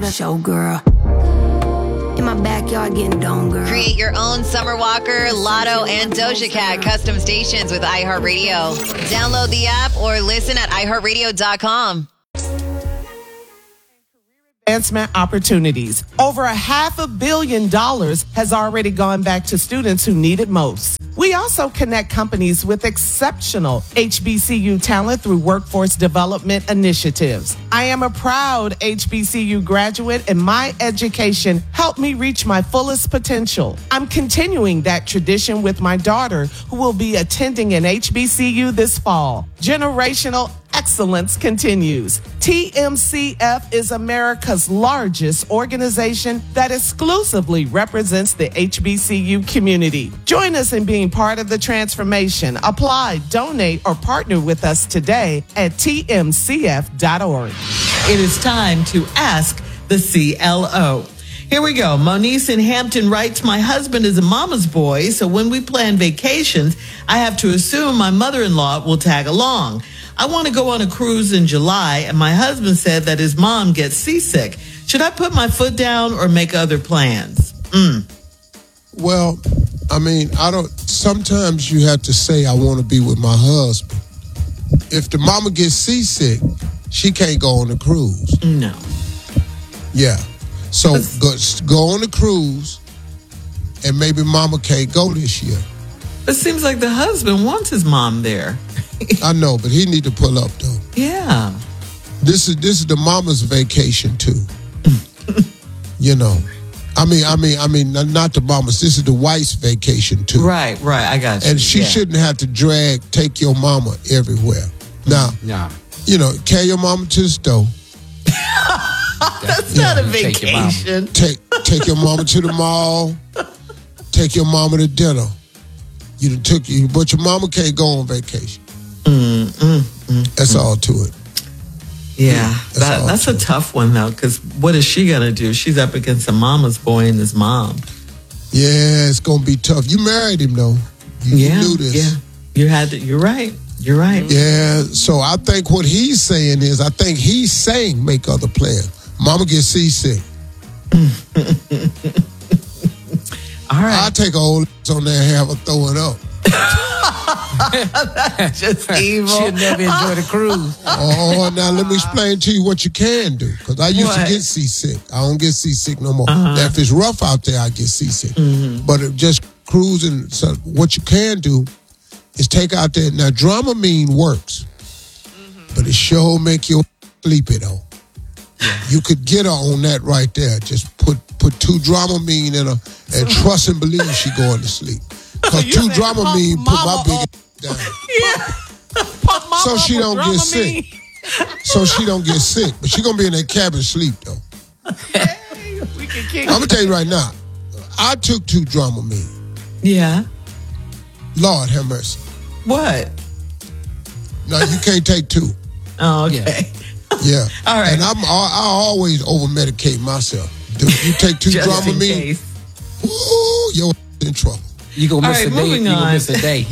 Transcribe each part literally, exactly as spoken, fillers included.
Showgirl. In my backyard getting done, girl. Create your own Summer Walker, Lotto, and Doja Cat custom stations with iHeartRadio. Download the app or listen at i heart radio dot com. Advancement opportunities. Over a half a billion dollars has already gone back to students who need it most. We also connect companies with exceptional H B C U talent through workforce development initiatives. I am a proud H B C U graduate, and my education helped me reach my fullest potential. I'm continuing that tradition with my daughter, who will be attending an H B C U this fall. Generational excellence continues. T M C F is America's largest organization that exclusively represents the H B C U community. Join us in being part of the transformation. Apply, donate, or partner with us today at T M C F dot org. It is time to ask the C L O. Here we go. Moniece in Hampton writes, my husband is a mama's boy, so when we plan vacations, I have to assume my mother-in-law will tag along. I want to go on a cruise in July, and my husband said that his mom gets seasick. Should I put my foot down or make other plans? Mm. Well, I mean, I don't, sometimes you have to say, I want to be with my husband. If the mama gets seasick, she can't go on the cruise. No. Yeah. So go, go on the cruise, and maybe mama can't go this year. It seems like the husband wants his mom there. I know, but he need to pull up, though. Yeah. This is this is the mama's vacation, too. You know. I mean, I mean, I mean, not the mama's. This is the wife's vacation, too. Right, right. I got you. And she yeah. shouldn't have to drag, take your mama everywhere. Now, yeah. you know, carry your mama to the store. That's yeah, not a vacation. Take take your mama to the mall. Take your mama to dinner. You done took you, but your mama can't go on vacation. Mm, mm, mm, that's mm. all to it. Yeah, that's, that, that's a it. tough one though, because what is she gonna do? She's up against a mama's boy and his mom. Yeah, it's gonna be tough. You married him though. You, yeah, you knew this. Yeah, you had to. You're right. You're right. Yeah. So I think what he's saying is, I think he's saying make other plans. Mama gets seasick. All right. I'll take a old on there and have her throw it up. That's just evil. She'll never enjoy the cruise. Oh, now let me explain to you what you can do. Because I used what? to get seasick. I don't get seasick no more. Uh-huh. Now, if it's rough out there, I get seasick. Mm-hmm. But if just cruising, so what you can do is take out there. Now, Dramamine works. Mm-hmm. But it sure make you sleepy, though. Yeah. You could get her on that right there. Just put put two Dramamine in her and trust and believe she going to sleep. Because two Dramamine put my big down. Yeah. So she don't get sick. So she don't get sick. But she going to be in that cabin sleep, though. Hey, we can kick I'm going to tell you right now. I took two Dramamine. Yeah. Lord have mercy. What? No, you can't take two. Oh, okay. Yeah. Yeah. All right. And I'm, I, I always over-medicate myself. Dude, you take two Dramamine, ooh, you're in trouble. You gonna miss right, a day. moving You on. gonna miss a day.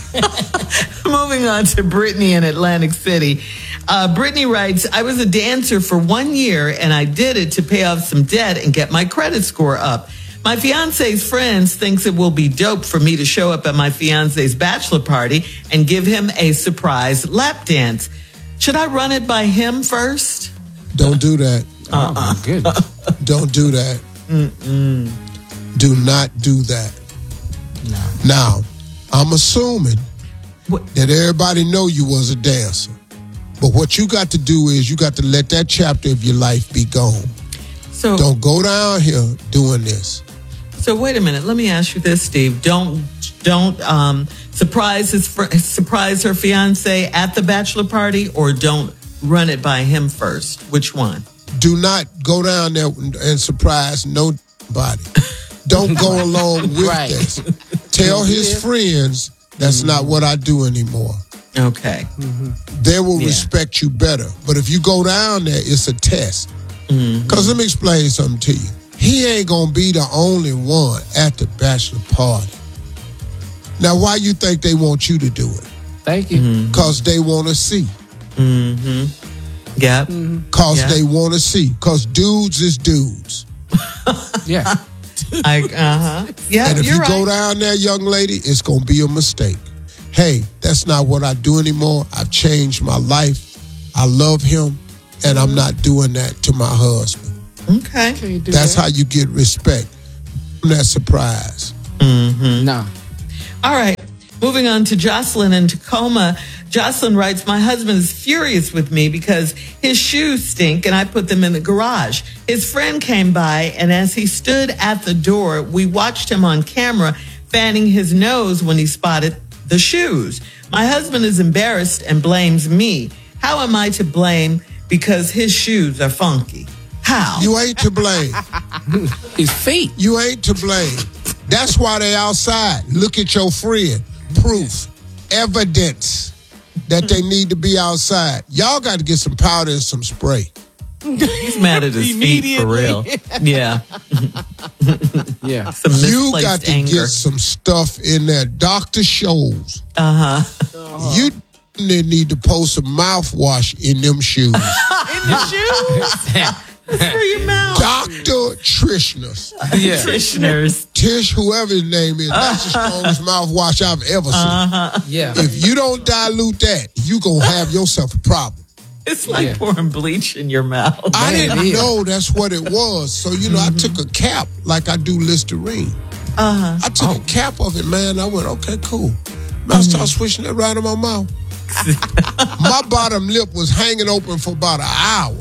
Moving on to Brittany in Atlantic City. Uh, Brittany writes, I was a dancer for one year and I did it to pay off some debt and get my credit score up. My fiance's friends thinks it will be dope for me to show up at my fiance's bachelor party and give him a surprise lap dance. Should I run it by him first? Don't do that. Uh-uh. Oh, my goodness. Don't do that. Mm-mm. Do not do that. No. Now, I'm assuming what? that everybody know you was a dancer. But what you got to do is you got to let that chapter of your life be gone. So don't go down here doing this. So wait a minute. Let me ask you this, Steve. Don't don't um, surprise his fr- surprise her fiance at the bachelor party, or don't run it by him first. Which one? Do not go down there and surprise nobody. Don't go along with right. this. Tell his friends that's mm-hmm. not what I do anymore. Okay. Mm-hmm. They will yeah. respect you better. But if you go down there, it's a test. Because mm-hmm. let me explain something to you. He ain't going to be the only one at the bachelor party. Now, why you think they want you to do it? Thank you. Because mm-hmm. they want to see. Mm-hmm. Yep. Cause Yeah. they want to see. Cause dudes is dudes. Yeah. I, uh-huh. Yeah, And if you're you right. go down there, young lady, it's going to be a mistake. Hey, that's not what I do anymore. I've changed my life. I love him, and I'm not doing that to my husband. Okay. Can you do That's that? how you get respect. I'm not surprised. No. All right. Moving on to Jocelyn in Tacoma. Jocelyn writes, my husband is furious with me because his shoes stink and I put them in the garage. His friend came by, and as he stood at the door, we watched him on camera fanning his nose when he spotted the shoes. My husband is embarrassed and blames me. How am I to blame because his shoes are funky? How? You ain't to blame. His feet. You ain't to blame. That's why they outside. Look at your friend. Proof. Evidence that they need to be outside. Y'all got to get some powder and some spray. He's mad at his feet for real. Yeah. Yeah. Some You misplaced got to anger. get some stuff in there. Doctor Scholl's. Uh-huh. You need to post some mouthwash in them shoes. For your mouth. Doctor Trishner's. Yeah. Practitioners. Tish, whoever his name is, that's the strongest mouthwash I've ever seen. Yeah. If you don't dilute that, you going to have yourself a problem. It's like Yeah. pouring bleach in your mouth. I Man, didn't yeah. know that's what it was. So, you know, I took a cap like I do Listerine. Uh-huh. I took a cap of it, man. I went, okay, cool. Man, I started swishing it right in my mouth. My bottom lip was hanging open for about an hour.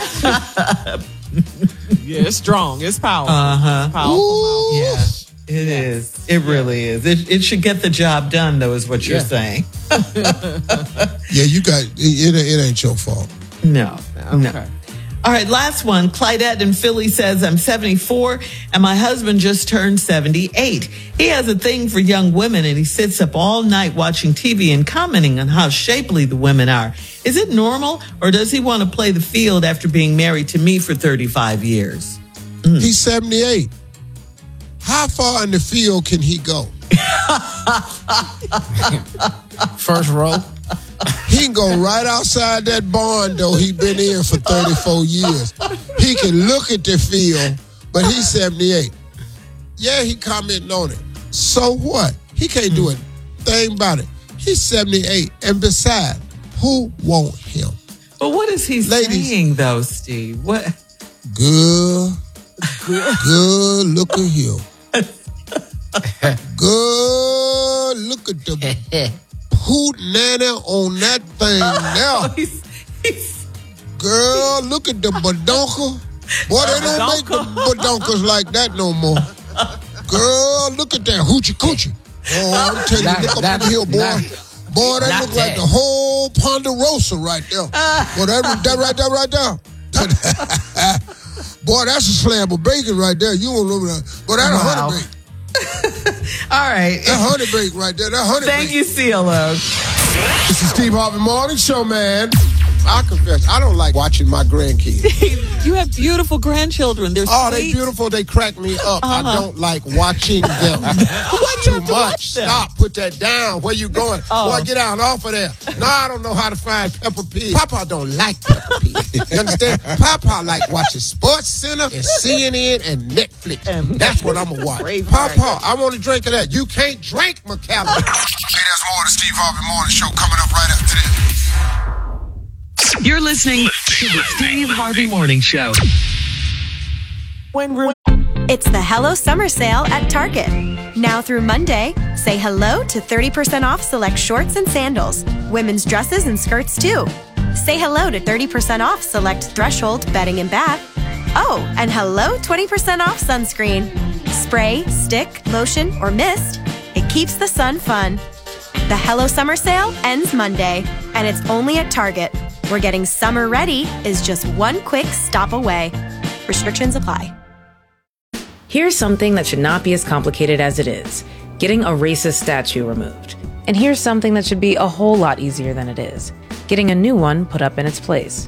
Yeah, it's strong. It's powerful. Uh-huh. Powerful. Ooh. Yeah, it is. It really is. It, it should get the job done, though, is what you're Yeah. saying. Yeah, you got, it, it, it ain't your fault. No, no. Okay. All right, last one. Clydette in Philly says, I'm seventy-four and my husband just turned seventy-eight. He has a thing for young women and he sits up all night watching T V and commenting on how shapely the women are. Is it normal, or does he want to play the field after being married to me for thirty-five years? He's seventy-eight. How far in the field can he go? First row. He can go right outside that barn, though. He been in for thirty-four years. He can look at the field, but he's seventy-eight. Yeah, he commenting on it. So what? He can't do a thing about it. He's seventy-eight. And besides, who want him? But what is he Ladies. saying, though, Steve? What? Good, good, good look at him. Good look at the hoot nanny on that thing now. He's, he's, Girl, look at the badonka. Boy, they don't make the badonkas like that no more. Girl, look at that hoochie coochie. Oh, I'm telling you, Not- look up not- in here, boy. not- boy, that not look like that. the whole Ponderosa right there. Boy, that, that right there, right there. Boy, that's a slab of bacon right there. You don't know that. Boy, that a Wow. honey bake. all right. That honey bake right there. That honey Thank bake. you, C L O. This is Steve Harvey Morning Show, man. I confess, I don't like watching my grandkids. You have beautiful grandchildren. They're Oh, they sweet. beautiful. They crack me up. I don't like watching them. Why do you Too have to watch much. them? Stop. Put that down. Where you going? Oh. Boy, get out off of there. No, I don't know how to find Peppa Pig. Papa don't like Peppa Pig. You understand? Papa like watching Sports Center and C N N and Netflix. And That's what I'm going to watch. Braveheart. Papa, I want a drink of that. You can't drink, McCallum. Hey, there's more of the Steve Harvey Morning Show coming up right after this. You're listening to the Steve Harvey Morning Show. When we're It's the Hello Summer Sale at Target. Now through Monday, say hello to thirty percent off select shorts and sandals, women's dresses and skirts too. Say hello to thirty percent off select Threshold bedding and bath. Oh, and hello twenty percent off sunscreen. Spray, stick, lotion, or mist. It keeps the sun fun. The Hello Summer Sale ends Monday, and it's only at Target, where getting summer ready is just one quick stop away. Restrictions apply. Here's something that should not be as complicated as it is: getting a racist statue removed. And here's something that should be a whole lot easier than it is: getting a new one put up in its place.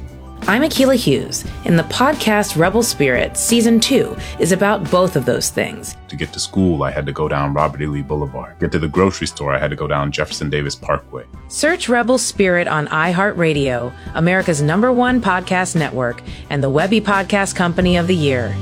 I'm Akilah Hughes, and the podcast Rebel Spirit Season two is about both of those things. To get to school, I had to go down Robert E. Lee Boulevard. Get to the grocery store, I had to go down Jefferson Davis Parkway. Search Rebel Spirit on iHeartRadio, America's number one podcast network, and the Webby Podcast Company of the Year.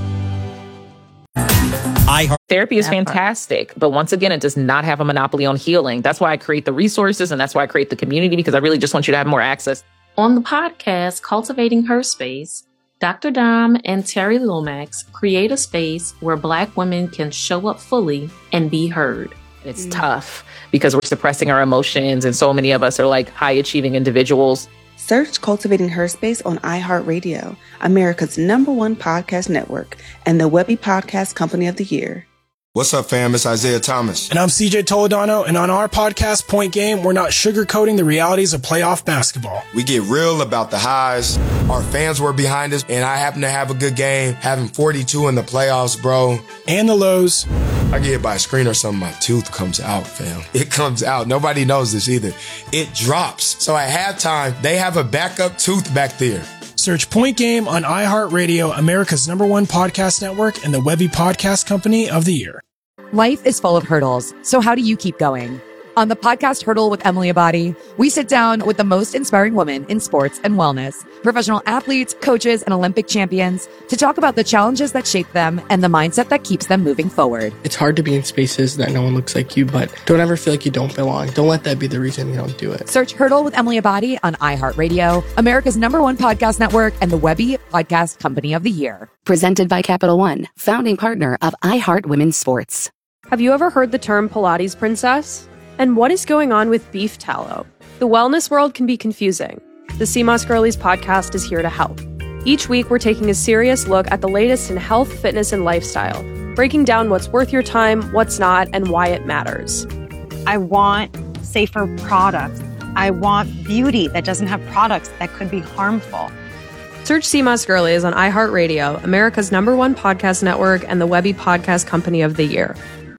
Therapy is fantastic, but once again, it does not have a monopoly on healing. That's why I create the resources, and that's why I create the community, because I really just want you to have more access. On the podcast, Cultivating Her Space, Doctor Dom and Terry Lomax create a space where Black women can show up fully and be heard. It's mm. tough because we're suppressing our emotions, and so many of us are like high-achieving individuals. Search Cultivating Her Space on iHeartRadio, America's number one podcast network, and the Webby Podcast Company of the Year. What's up, fam? It's Isaiah Thomas. And I'm C J Toledano, and on our podcast, Point Game, we're not sugarcoating the realities of playoff basketball. We get real about the highs. Our fans were behind us, and I happen to have a good game, having forty-two in the playoffs, bro. And the lows. I get hit by a screen or something, my tooth comes out, fam. It comes out. Nobody knows this either. It drops. So at halftime, they have a backup tooth back there. Search Point Game on iHeartRadio, America's number one podcast network, and the Webby Podcast Company of the Year. Life is full of hurdles, so how do you keep going? On the podcast Hurdle with Emily Abadi, we sit down with the most inspiring women in sports and wellness, professional athletes, coaches, and Olympic champions to talk about the challenges that shape them and the mindset that keeps them moving forward. It's hard to be in spaces that no one looks like you, but don't ever feel like you don't belong. Don't let that be the reason you don't do it. Search Hurdle with Emily Abadi on iHeartRadio, America's number one podcast network, and the Webby Podcast Company of the Year. Presented by Capital One, founding partner of iHeart Women's Sports. Have you ever heard the term Pilates princess? And what is going on with beef tallow? The wellness world can be confusing. The C M O S Girlies podcast is here to help. Each week, we're taking a serious look at the latest in health, fitness, and lifestyle, breaking down what's worth your time, what's not, and why it matters. I want safer products. I want beauty that doesn't have products that could be harmful. Search C M O S Girlies on iHeartRadio, America's number one podcast network, and the Webby Podcast Company of the Year.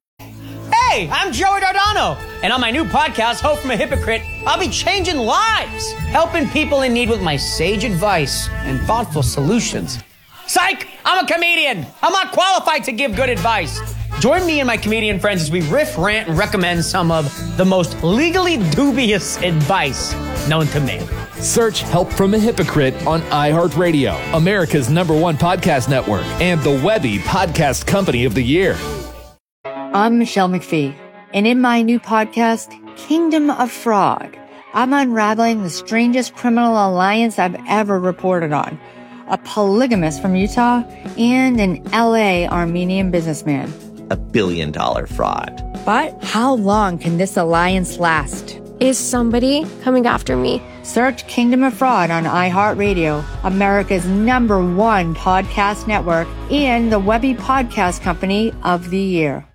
Hey, I'm Joey Dardano, and on my new podcast, Hope from a Hypocrite, I'll be changing lives, helping people in need with my sage advice and thoughtful solutions. Psych! I'm a comedian. I'm not qualified to give good advice. Join me and my comedian friends as we riff, rant, and recommend some of the most legally dubious advice known to man. Search Help from a Hypocrite on iHeartRadio, America's number one podcast network, and the Webby Podcast Company of the Year. I'm Michelle McPhee, and in my new podcast, Kingdom of Fraud, I'm unraveling the strangest criminal alliance I've ever reported on. A polygamist from Utah and an L A Armenian businessman. A billion dollar fraud. But how long can this alliance last? Is somebody coming after me? Search Kingdom of Fraud on iHeartRadio, America's number one podcast network, and the Webby Podcast Company of the Year.